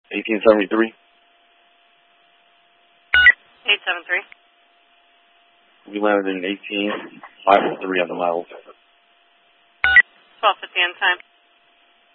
1873. 873. We landed in 1853 on the miles. 12:50 on time.